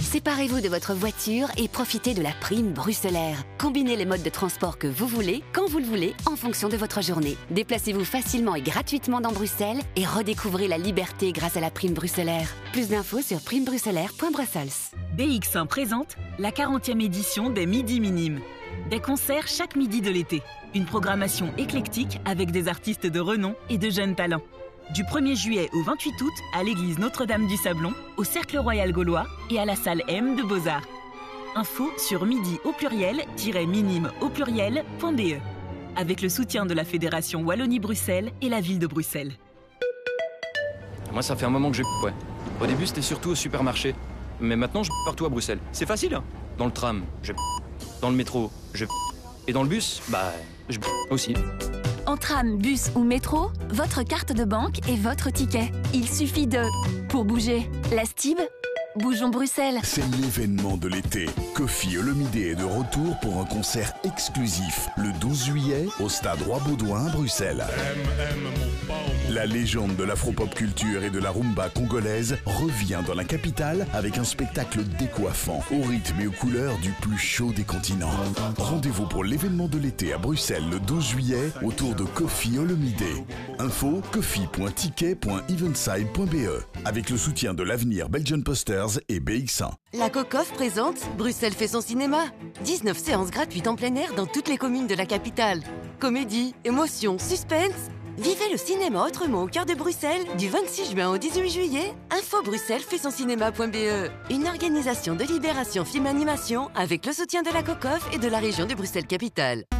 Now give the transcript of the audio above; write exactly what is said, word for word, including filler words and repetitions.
Séparez-vous de votre voiture et profitez de la prime bruxellaire. Combinez les modes de transport que vous voulez, quand vous le voulez, en fonction de votre journée. Déplacez-vous facilement et gratuitement dans Bruxelles et redécouvrez la liberté grâce à la prime bruxellaire. Plus d'infos sur prime bruxellaire point brussels. B X un présente la quarantième édition des Midis Minimes. Des concerts chaque midi de l'été. Une programmation éclectique avec des artistes de renom et de jeunes talents. Du premier juillet au vingt-huit août, à l'église Notre-Dame du Sablon, au Cercle Royal Gaulois et à la salle M de Beaux-Arts. Info sur midi au pluriel-minime au pluriel.be. Avec le soutien de la Fédération Wallonie-Bruxelles et la ville de Bruxelles. Moi, ça fait un moment que je ouais. Au début, c'était surtout au supermarché. Mais maintenant, je partout à Bruxelles. C'est facile, hein. Dans le tram, je dans le métro, je et dans le bus, bah, je aussi. En tram, bus ou métro, votre carte de banque est votre ticket. Il suffit de... Pour bouger, la Stib, bougeons Bruxelles. C'est l'événement de l'été. Kofi Olomidé est de retour pour un concert exclusif le douze juillet au Stade Roi-Baudouin à Bruxelles. La légende de l'afro-pop culture et de la rumba congolaise revient dans la capitale avec un spectacle décoiffant, au rythme et aux couleurs du plus chaud des continents. Rendez-vous pour l'événement de l'été à Bruxelles le douze juillet autour de Kofi Olomidé. Info kofi point ticket point eventside point be avec le soutien de l'Avenir Belgian Posters et B X un. La Cocoff présente Bruxelles fait son cinéma. dix-neuf séances gratuites en plein air dans toutes les communes de la capitale. Comédie, émotion, suspense. Vivez le cinéma autrement au cœur de Bruxelles du vingt-six juin au dix-huit juillet. Info Bruxelles fait son cinéma point be. Une organisation de Libération Film Animation avec le soutien de la Cocoff et de la région de Bruxelles Capitale.